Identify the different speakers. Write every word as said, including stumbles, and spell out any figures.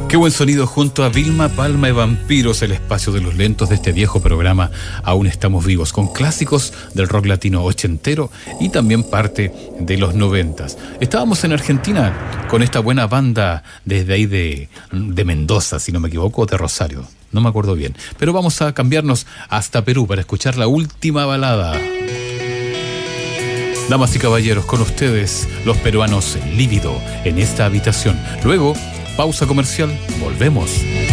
Speaker 1: Qué buen sonido junto a Vilma Palma y Vampiros, el espacio de los lentos de este viejo programa. Aún estamos vivos, con clásicos del rock latino ochentero y también parte de los noventas. Estábamos en Argentina con esta buena banda desde ahí de, de Mendoza, si no me equivoco, de Rosario, no me acuerdo bien. Pero vamos a cambiarnos hasta Perú para escuchar la última balada. Damas y caballeros, con ustedes, los peruanos Lívido, en esta habitación. Luego, pausa comercial, volvemos.